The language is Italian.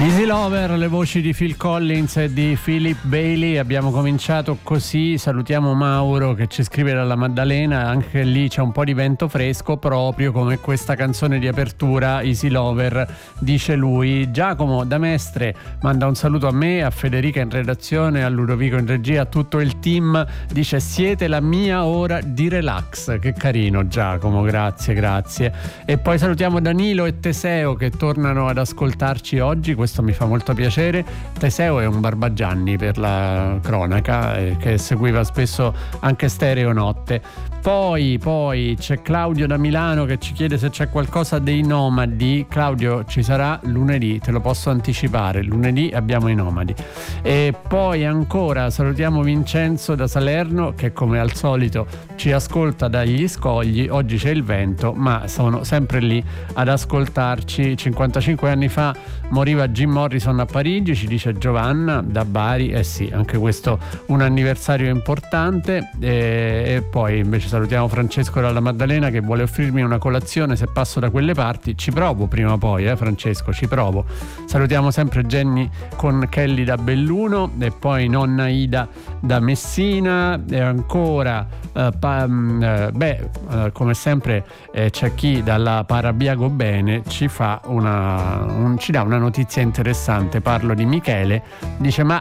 Easy Lover, le voci di Phil Collins e di Philip Bailey. Abbiamo cominciato così, salutiamo Mauro che ci scrive dalla Maddalena, anche lì c'è un po' di vento fresco, proprio come questa canzone di apertura, Easy Lover, dice lui. Giacomo da Mestre manda un saluto a me, a Federica in redazione, a Ludovico in regia, a tutto il team, dice siete la mia ora di relax. Che carino Giacomo, grazie. E poi salutiamo Danilo e Teseo che tornano ad ascoltarci oggi, questo mi fa molto piacere. Teseo è un Barbagianni per la cronaca, che seguiva spesso anche Stereo Notte. Poi c'è Claudio da Milano che ci chiede se c'è qualcosa dei Nomadi. Claudio, ci sarà lunedì, te lo posso anticipare, lunedì abbiamo i Nomadi. E poi ancora salutiamo Vincenzo da Salerno che come al solito ci ascolta dagli scogli. Oggi c'è il vento ma sono sempre lì ad ascoltarci. 55 anni fa moriva Jim Morrison a Parigi, ci dice Giovanna da Bari. Eh sì, anche questo un anniversario importante. E poi invece salutiamo Francesco dalla Maddalena che vuole offrirmi una colazione se passo da quelle parti. Ci provo prima o poi, Francesco, ci provo. Salutiamo sempre Jenny con Kelly da Belluno e poi nonna Ida da Messina. E ancora come sempre c'è chi dalla Parabiago Bene ci fa ci dà una notizia interessante. Parlo di Michele, dice ma